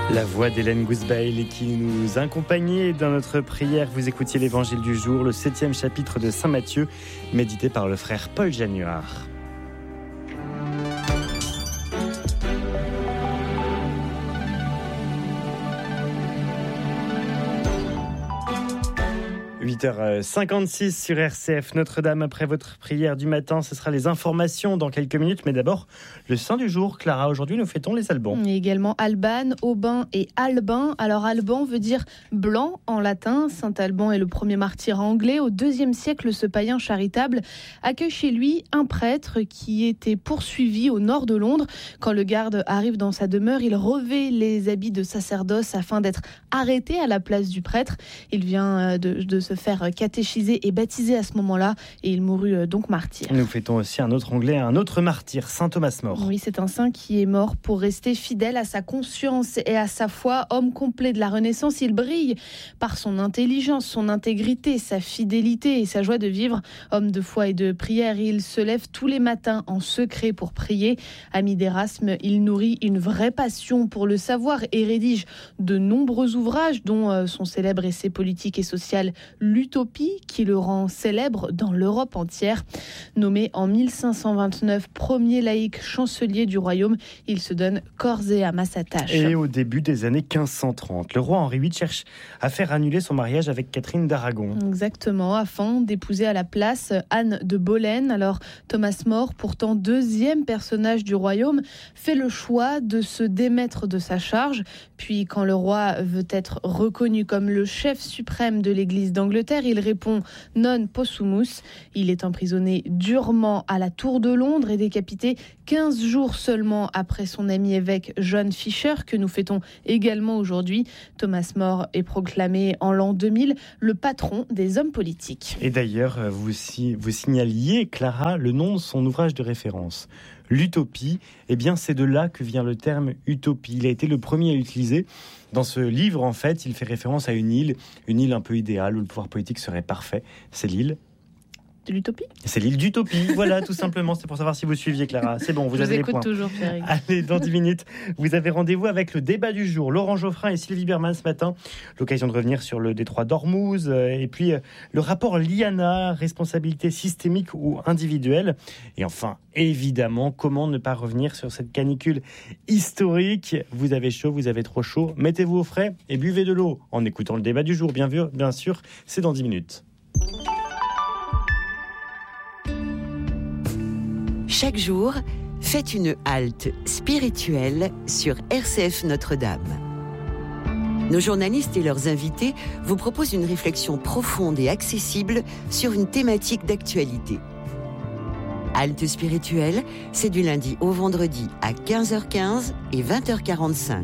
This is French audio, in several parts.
La voix d'Hélène Gousbail qui nous accompagnait dans notre prière. Vous écoutiez l'évangile du jour, le 7e chapitre de Saint Matthieu, médité par le frère Paul Januard. « 8h56 sur RCF Notre-Dame. Après votre prière du matin, ce sera les informations dans quelques minutes. Mais d'abord, le saint du jour. Clara, aujourd'hui, nous fêtons les Albans. Et également Alban, Aubin et Albin. Alors, Alban veut dire blanc en latin. Saint Alban est le premier martyr anglais. Au IIe siècle, ce païen charitable accueille chez lui un prêtre qui était poursuivi au nord de Londres. Quand le garde arrive dans sa demeure, il revêt les habits de sacerdoce afin d'être arrêté à la place du prêtre. Il vient de se faire catéchiser et baptiser à ce moment-là et il mourut donc martyr. Nous fêtons aussi un autre Anglais, un autre martyr, saint Thomas More. Oui, c'est un saint qui est mort pour rester fidèle à sa conscience et à sa foi. Homme complet de la Renaissance, il brille par son intelligence, son intégrité, sa fidélité et sa joie de vivre. Homme de foi et de prière, il se lève tous les matins en secret pour prier. Ami d'Erasme, il nourrit une vraie passion pour le savoir et rédige de nombreux ouvrages dont son célèbre essai politique et social L'Utopie, qui le rend célèbre dans l'Europe entière. Nommé en 1529 premier laïc chancelier du royaume, il se donne corps et âme à sa tâche. Et au début des années 1530, le roi Henri VIII cherche à faire annuler son mariage avec Catherine d'Aragon. Exactement, afin d'épouser à la place Anne de Boleyn. Alors Thomas More, pourtant deuxième personnage du royaume, fait le choix de se démettre de sa charge. Puis quand le roi veut être reconnu comme le chef suprême de l'Église d'Angleterre, il répond non possumus. Il est emprisonné durement à la Tour de Londres et décapité 15 jours seulement après son ami évêque John Fisher, que nous fêtons également aujourd'hui. Thomas More est proclamé en l'an 2000 le patron des hommes politiques. Et d'ailleurs, vous signaliez, Clara, le nom de son ouvrage de référence. L'Utopie, eh bien c'est de là que vient le terme utopie. Il a été le premier à l'utiliser. Dans ce livre, en fait, il fait référence à une île un peu idéale où le pouvoir politique serait parfait. C'est l'île de l'utopie. C'est l'île d'Utopie, voilà, tout simplement. C'est pour savoir si vous suiviez, Clara. C'est bon, vous avez les points. Je vous écoute toujours, Pierre. Allez, dans 10 minutes, vous avez rendez-vous avec le débat du jour. Laurent Geoffrin et Sylvie Berman ce matin. L'occasion de revenir sur le détroit d'Ormuz et puis le rapport Liana, responsabilité systémique ou individuelle. Et enfin, évidemment, comment ne pas revenir sur cette canicule historique. Vous avez chaud, vous avez trop chaud. Mettez-vous au frais et buvez de l'eau en écoutant le débat du jour. Bien sûr, c'est dans 10 minutes. Chaque jour, faites une halte spirituelle sur RCF Notre-Dame. Nos journalistes et leurs invités vous proposent une réflexion profonde et accessible sur une thématique d'actualité. Halte spirituelle, c'est du lundi au vendredi à 15h15 et 20h45.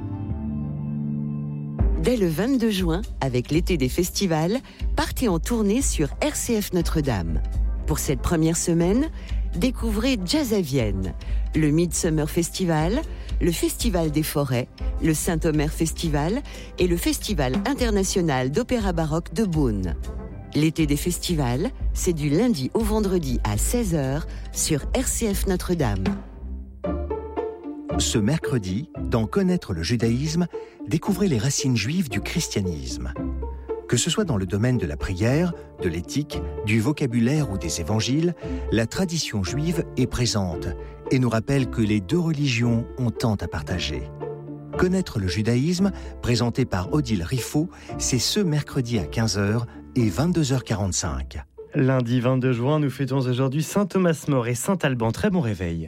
Dès le 22 juin, avec l'été des festivals, partez en tournée sur RCF Notre-Dame. Pour cette première semaine, découvrez Jazz à Vienne, le Midsummer Festival, le Festival des Forêts, le Saint-Omer Festival et le Festival international d'opéra baroque de Beaune. L'été des festivals, c'est du lundi au vendredi à 16h sur RCF Notre-Dame. Ce mercredi, dans Connaître le judaïsme, découvrez les racines juives du christianisme. Que ce soit dans le domaine de la prière, de l'éthique, du vocabulaire ou des évangiles, la tradition juive est présente et nous rappelle que les deux religions ont tant à partager. Connaître le judaïsme, présenté par Odile Riffaut, c'est ce mercredi à 15h et 22h45. Lundi 22 juin, nous fêtons aujourd'hui Saint Thomas More et Saint Alban. Très bon réveil.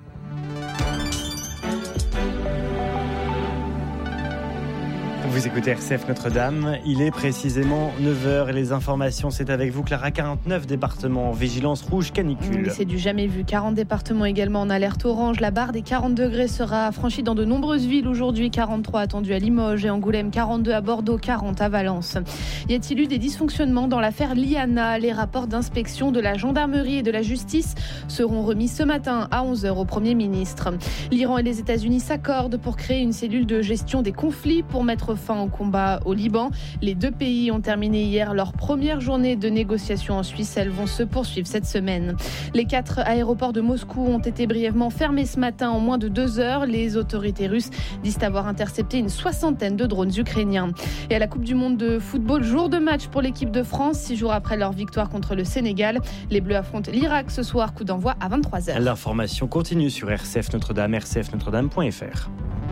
Vous écoutez RCF Notre-Dame, il est précisément 9h et les informations, c'est avec vous Clara. 49 départements en vigilance rouge canicule. Oui, c'est du jamais vu. 40 départements également en alerte orange. La barre des 40 degrés sera franchie dans de nombreuses villes aujourd'hui. 43 attendus à Limoges et Angoulême, 42 à Bordeaux, 40 à Valence. Y a-t-il eu des dysfonctionnements dans l'affaire Liana? Les rapports d'inspection de la gendarmerie et de la justice seront remis ce matin à 11h au Premier ministre. L'Iran et les États-Unis s'accordent pour créer une cellule de gestion des conflits pour mettre fin au combat au Liban. Les deux pays ont terminé hier leur première journée de négociations en Suisse. Elles vont se poursuivre cette semaine. Les 4 aéroports de Moscou ont été brièvement fermés ce matin en moins de 2 heures. Les autorités russes disent avoir intercepté une 60aine de drones ukrainiens. Et à la Coupe du Monde de football, jour de match pour l'équipe de France. 6 jours après leur victoire contre le Sénégal, les Bleus affrontent l'Irak ce soir. Coup d'envoi à 23h. L'information continue sur RCF Notre-Dame, rcfnotredame.fr.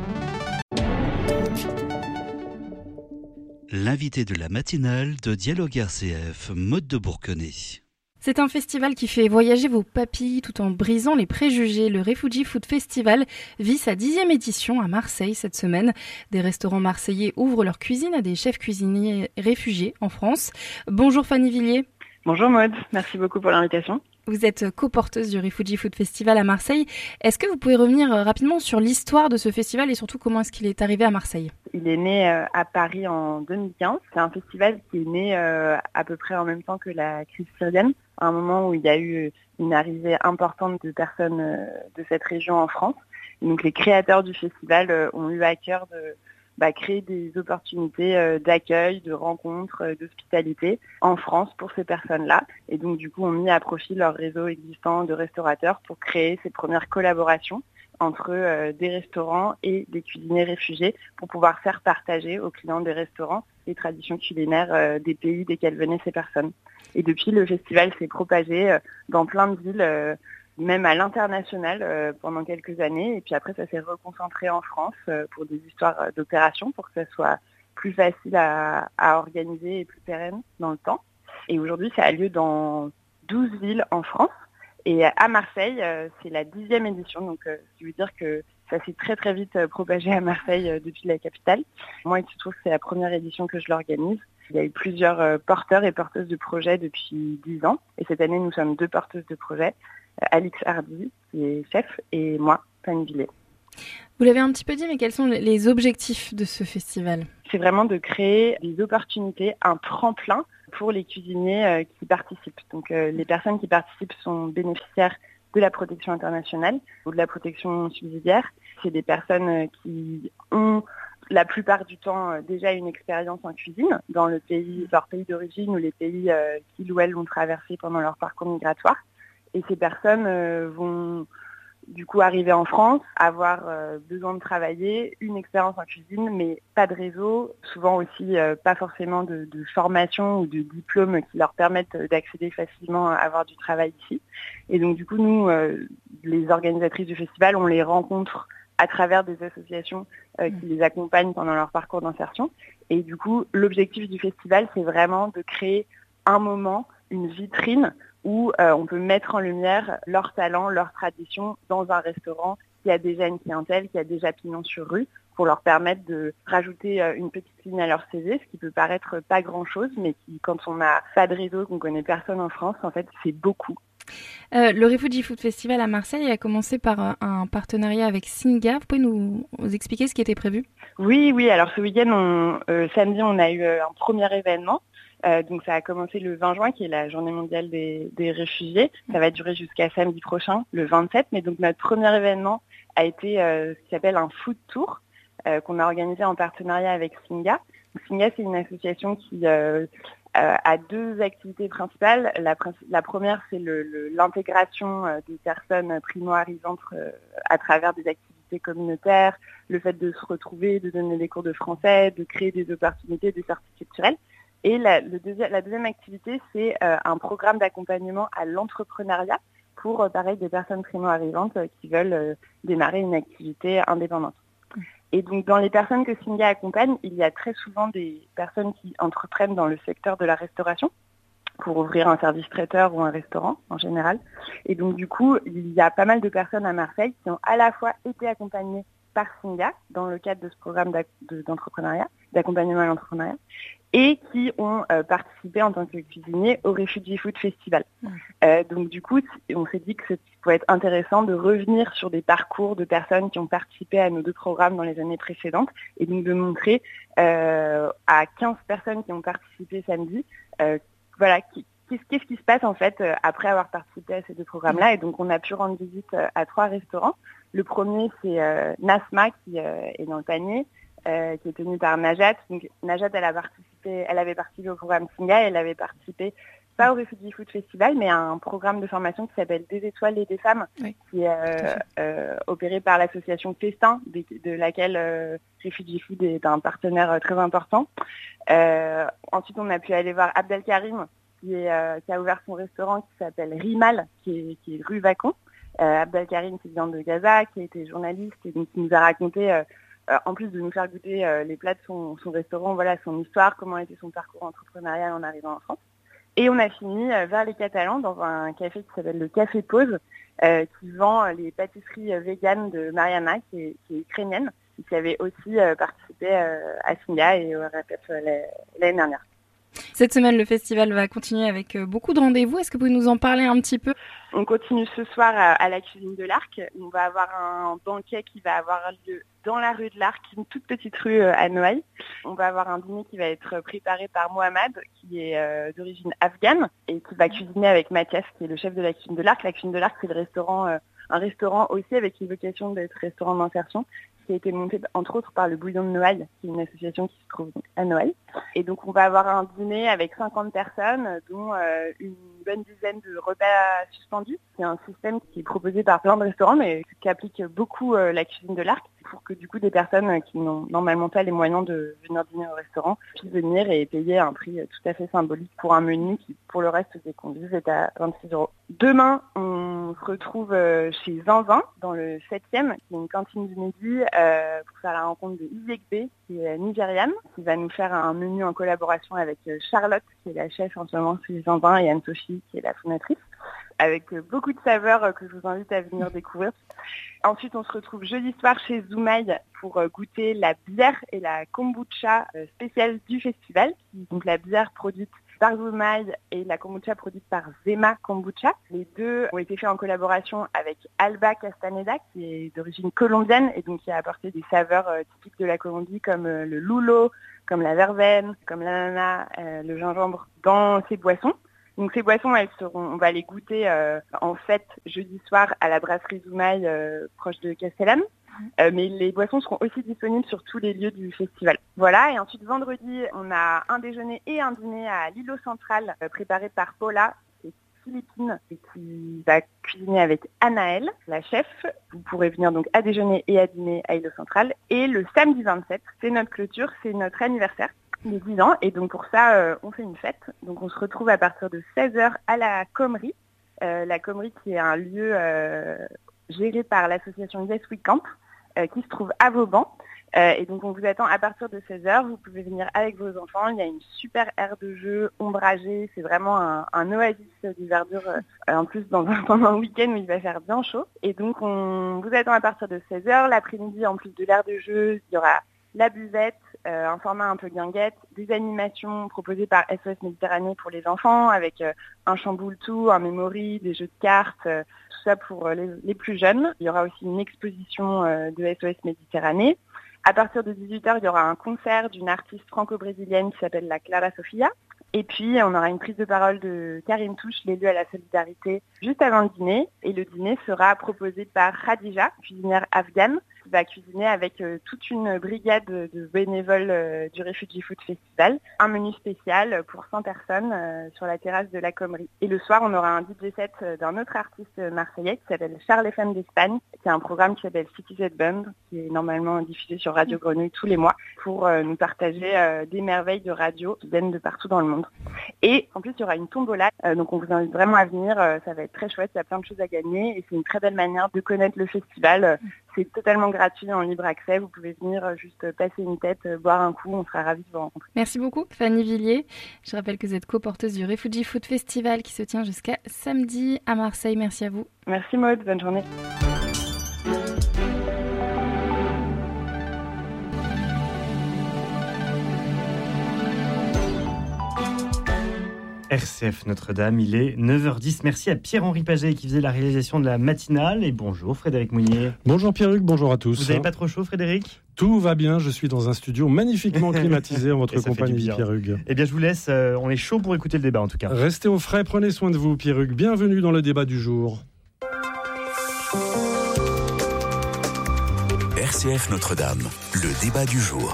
L'invité de la matinale de Dialogue RCF, Maude de Bourquenay. C'est un festival qui fait voyager vos papilles tout en brisant les préjugés. Le Refugee Food Festival vit sa 10e édition à Marseille cette semaine. Des restaurants marseillais ouvrent leur cuisine à des chefs cuisiniers réfugiés en France. Bonjour Fanny Villiers. Bonjour Maude, merci beaucoup pour l'invitation. Vous êtes coporteuse du Refugee Food Festival à Marseille. Est-ce que vous pouvez revenir rapidement sur l'histoire de ce festival et surtout comment est-ce qu'il est arrivé à Marseille ? Il est né à Paris en 2015. C'est un festival qui est né à peu près en même temps que la crise syrienne, à un moment où il y a eu une arrivée importante de personnes de cette région en France. Et donc les créateurs du festival ont eu à cœur de créer des opportunités d'accueil, de rencontres, d'hospitalité en France pour ces personnes-là. Et donc du coup, ont mis à profit leur réseau existant de restaurateurs pour créer ces premières collaborations entre des restaurants et des cuisiniers réfugiés pour pouvoir faire partager aux clients des restaurants les traditions culinaires des pays desquels venaient ces personnes. Et depuis, le festival s'est propagé dans plein de villes, même à l'international pendant quelques années. Et puis après, ça s'est reconcentré en France pour des histoires d'opérations, pour que ça soit plus facile à organiser et plus pérenne dans le temps. Et aujourd'hui, ça a lieu dans 12 villes en France. Et à Marseille, c'est la 10e édition. Donc, ce qui veut dire que ça s'est très très vite propagé à Marseille depuis la capitale. Moi, il se trouve que c'est la première édition que je l'organise. Il y a eu plusieurs porteurs et porteuses de projets depuis 10 ans. Et cette année, nous sommes 2 porteuses de projets. Alix Hardy, qui est chef, et moi, Fanny Villiers. Vous l'avez un petit peu dit, mais quels sont les objectifs de ce festival ? C'est vraiment de créer des opportunités, un tremplin pour les cuisiniers qui participent. Donc les personnes qui participent sont bénéficiaires de la protection internationale ou de la protection subsidiaire. C'est des personnes qui ont la plupart du temps déjà une expérience en cuisine dans leur pays d'origine ou les pays qu'ils ou elles ont traversé pendant leur parcours migratoire. Et ces personnes vont du coup arriver en France, avoir besoin de travailler, une expérience en cuisine, mais pas de réseau, souvent aussi pas forcément de formation ou de diplôme qui leur permettent d'accéder facilement à avoir du travail ici. Et donc du coup, nous, les organisatrices du festival, on les rencontre à travers des associations qui les accompagnent pendant leur parcours d'insertion. Et du coup, l'objectif du festival, c'est vraiment de créer un moment, une vitrine où on peut mettre en lumière leurs talents, leurs traditions dans un restaurant qui a déjà une clientèle, qui a déjà pignon sur rue, pour leur permettre de rajouter une petite ligne à leur CV, ce qui peut paraître pas grand-chose, mais qui, quand on n'a pas de réseau, qu'on connaît personne en France, en fait, c'est beaucoup. Le Refugee Food Festival à Marseille a commencé par un partenariat avec Singa. Vous pouvez nous expliquer ce qui était prévu ? Oui. Alors ce week-end, samedi, on a eu un premier événement. Donc ça a commencé le 20 juin, qui est la journée mondiale des réfugiés. Ça va durer jusqu'à samedi prochain, le 27. Mais donc notre premier événement a été ce qui s'appelle un food tour qu'on a organisé en partenariat avec Singa. Donc, Singa, c'est une association qui a 2 activités principales. La première, c'est l'intégration des personnes primo-arrivantes à travers des activités communautaires, le fait de se retrouver, de donner des cours de français, de créer des opportunités, des sorties culturelles. Et la deuxième activité, c'est un programme d'accompagnement à l'entrepreneuriat pour, pareil, des personnes primo-arrivantes qui veulent démarrer une activité indépendante. Et donc, dans les personnes que Singa accompagne, il y a très souvent des personnes qui entreprennent dans le secteur de la restauration pour ouvrir un service traiteur ou un restaurant en général. Et donc, du coup, il y a pas mal de personnes à Marseille qui ont à la fois été accompagnées par Singa dans le cadre de ce programme d'entrepreneuriat, d'accompagnement à l'entrepreneuriat, et qui ont participé en tant que cuisiniers au Refugee Food Festival. Donc du coup, on s'est dit que ça pouvait être intéressant de revenir sur des parcours de personnes qui ont participé à nos 2 programmes dans les années précédentes, et donc de montrer à 15 personnes qui ont participé samedi, qu'est-ce qui se passe en fait après avoir participé à ces 2 programmes-là. Et donc on a pu rendre visite à 3 restaurants. Le premier, c'est Nasma qui est dans le panier, qui est tenue par Najat. Donc, Najat, elle avait participé au programme Singa, elle avait participé pas au Refugee Food Festival, mais à un programme de formation qui s'appelle Des étoiles et des femmes, qui est opéré par l'association Festin, de laquelle Refugee Food est un partenaire très important. Ensuite, on a pu aller voir Abdelkarim, qui a ouvert son restaurant qui s'appelle Rimal, qui est rue Vacon. Abdelkarim, qui vient de Gaza, qui a été journaliste et donc qui nous a raconté, en plus de nous faire goûter les plats de son restaurant, voilà son histoire, comment était son parcours entrepreneurial en arrivant en France. Et on a fini vers les Catalans dans un café qui s'appelle le Café Pause, qui vend les pâtisseries véganes de Mariana, qui est ukrainienne, et qui avait aussi participé à Singa et au RFF l'année dernière. Cette semaine, le festival va continuer avec beaucoup de rendez-vous. Est-ce que vous pouvez nous en parler un petit peu ? On continue ce soir à la Cuisine de l'Arc. On va avoir un banquet qui va avoir lieu dans la rue de l'Arc, une toute petite rue à Noailles. On va avoir un dîner qui va être préparé par Mohamed, qui est d'origine afghane, et qui va cuisiner avec Mathias, qui est le chef de la Cuisine de l'Arc. La Cuisine de l'Arc, c'est un restaurant aussi avec une vocation d'être restaurant d'insertion, qui a été monté entre autres par le Bouillon de Noailles, qui est une association qui se trouve à Noailles. Et donc on va avoir un dîner avec 50 personnes, dont une bonne dizaine de repas suspendus. C'est un système qui est proposé par plein de restaurants, mais qui applique beaucoup la Cuisine de l'Arc, pour que du coup des personnes qui n'ont normalement pas les moyens de venir dîner au restaurant puissent venir et payer un prix tout à fait symbolique pour un menu qui, pour le reste des convives, est à 26 €. Demain, on se retrouve chez Zinzin, dans le 7e, qui est une cantine du midi, pour faire la rencontre de Izekbe, qui est nigériane, qui va nous faire un menu en collaboration avec Charlotte, qui est la chef en ce moment chez Zinzin, et Anne-Sophie, qui est la fondatrice, avec beaucoup de saveurs que je vous invite à venir découvrir. Ensuite, on se retrouve jeudi soir chez Zoumaï pour goûter la bière et la kombucha spéciale du festival. Donc la bière produite par Zoumaï et la kombucha produite par Zema Kombucha. Les deux ont été faits en collaboration avec Alba Castaneda, qui est d'origine colombienne et donc qui a apporté des saveurs typiques de la Colombie, comme le lulo, comme la verveine, comme l'ananas, le gingembre dans ces boissons. Donc ces boissons, on va les goûter en fête jeudi soir à la brasserie Zoumaï proche de Castellane. Mais les boissons seront aussi disponibles sur tous les lieux du festival. Voilà, et ensuite vendredi, on a un déjeuner et un dîner à l'îlot central préparé par Paula, qui est philippine et qui va cuisiner avec Anaël, la chef. Vous pourrez venir donc à déjeuner et à dîner à l'îlot central. Et le samedi 27, c'est notre clôture, c'est notre anniversaire. Les 10 ans, et donc pour ça, on fait une fête. Donc on se retrouve à partir de 16h à la Comrie. La Comrie qui est un lieu géré par l'association Yes We Camp, qui se trouve à Vauban. Et donc on vous attend à partir de 16h. Vous pouvez venir avec vos enfants. Il y a une super aire de jeu ombragée. C'est vraiment un oasis de verdure. En plus, pendant un week-end où il va faire bien chaud. Et donc on vous attend à partir de 16h. L'après-midi, en plus de l'aire de jeu, il y aura la buvette, un format un peu guinguette, des animations proposées par SOS Méditerranée pour les enfants, avec un chamboule tout, un memory, des jeux de cartes, tout ça pour les plus jeunes. Il y aura aussi une exposition de SOS Méditerranée. À partir de 18h, il y aura un concert d'une artiste franco-brésilienne qui s'appelle la Clara Sofia. Et puis, on aura une prise de parole de Karine Touche, l'élu à la solidarité, juste avant le dîner. Et le dîner sera proposé par Khadija, cuisinière afghane, qui va cuisiner avec toute une brigade de bénévoles du Refugee Food Festival. Un menu spécial pour 100 personnes sur la terrasse de la Comrie. Et le soir, on aura un DJ set d'un autre artiste marseillais qui s'appelle Charles FM d'Espagne, qui a un programme qui s'appelle City Z Band, qui est normalement diffusé sur Radio Grenouille tous les mois, pour nous partager des merveilles de radio qui viennent de partout dans le monde. Et en plus, il y aura une tombola, donc on vous invite vraiment à venir, ça va être très chouette, il y a plein de choses à gagner et c'est une très belle manière de connaître le festival. C'est totalement gratuit, en libre accès, vous pouvez venir juste passer une tête, boire un coup, on sera ravis de vous rencontrer. Merci beaucoup Fanny Villiers. Je rappelle que vous êtes co-porteuse du Refugee Food Festival qui se tient jusqu'à samedi à Marseille. Merci à vous. Merci Maud, bonne journée. RCF Notre-Dame, il est 9h10. Merci à Pierre-Henri Paget qui faisait la réalisation de la matinale. Et bonjour Frédéric Mounier. Bonjour Pierre-Hugues, bonjour à tous. Vous n'avez pas trop chaud Frédéric ? Tout va bien, je suis dans un studio magnifiquement climatisé en votre compagnie Pierre-Hugues. Eh bien je vous laisse, on est chaud pour écouter le débat en tout cas. Restez au frais, prenez soin de vous Pierre-Hugues. Bienvenue dans le débat du jour. RCF Notre-Dame, le débat du jour.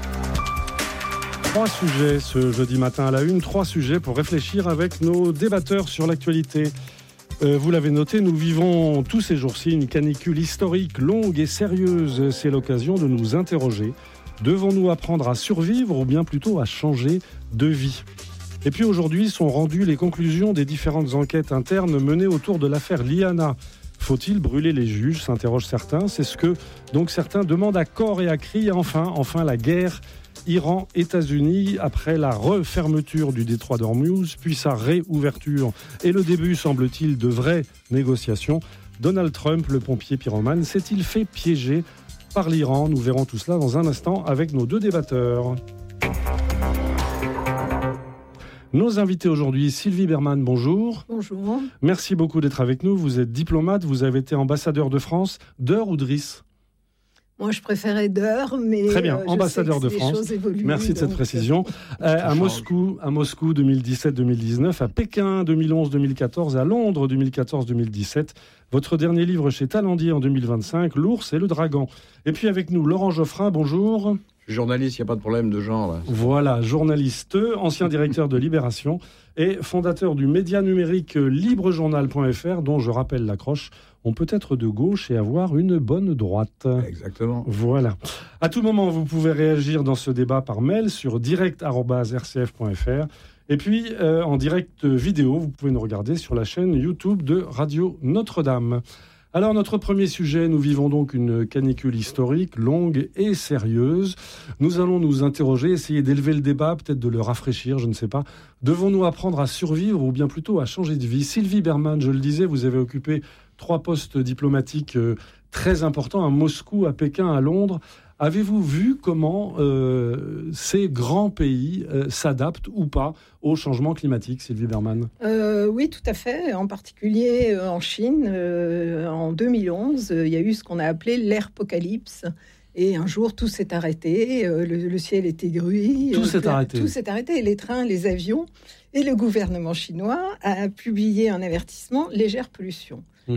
3 sujets ce jeudi matin à la une, 3 sujets pour réfléchir avec nos débatteurs sur l'actualité. Vous l'avez noté, nous vivons tous ces jours-ci une canicule historique, longue et sérieuse. C'est l'occasion de nous interroger. Devons-nous apprendre à survivre ou bien plutôt à changer de vie ? Et puis aujourd'hui sont rendues les conclusions des différentes enquêtes internes menées autour de l'affaire Liana. Faut-il brûler les juges, s'interrogent certains. C'est ce que donc certains demandent à corps et à cri. Enfin la guerre Iran-États-Unis après la refermeture du détroit d'Ormuz, puis sa réouverture et le début, semble-t-il, de vraies négociations. Donald Trump, le pompier pyromane, s'est-il fait piéger par l'Iran ? Nous verrons tout cela dans un instant avec nos 2 débatteurs. Nos invités aujourd'hui, Sylvie Berman, bonjour. Bonjour. Merci beaucoup d'être avec nous. Vous êtes diplomate, vous avez été ambassadeur de France, d'Eur ou de Riss ? Moi, je préférais d'Eur, mais très bien, ambassadeur de France. Merci de cette précision. À Moscou 2017-2019, à Pékin 2011-2014, à Londres 2014-2017. Votre dernier livre chez Talendier en 2025, L'ours et le dragon. Et puis avec nous, Laurent Geoffrin, bonjour. Je suis journaliste, il n'y a pas de problème de genre. Là. Voilà, journaliste, ancien directeur de Libération et fondateur du média numérique librejournal.fr, dont je rappelle l'accroche. On peut être de gauche et avoir une bonne droite. Exactement. Voilà. À tout moment, vous pouvez réagir dans ce débat par mail sur direct@rcf.fr. Et puis, en direct vidéo, vous pouvez nous regarder sur la chaîne YouTube de Radio Notre-Dame. Alors, notre premier sujet, nous vivons donc une canicule historique, longue et sérieuse. Nous allons nous interroger, essayer d'élever le débat, peut-être de le rafraîchir, je ne sais pas. Devons-nous apprendre à survivre ou bien plutôt à changer de vie ? Sylvie Berman, je le disais, vous avez occupé 3 postes diplomatiques très importants à Moscou, à Pékin, à Londres. Avez-vous vu comment ces grands pays s'adaptent ou pas au changement climatique, Sylvie Berman ? Oui, tout à fait. En particulier en Chine, en 2011, il y a eu ce qu'on a appelé l'Airpocalypse. Et un jour, tout s'est arrêté, le ciel était gris. Tout s'est arrêté. Tout s'est arrêté, les trains, les avions. Et le gouvernement chinois a publié un avertissement, légère pollution.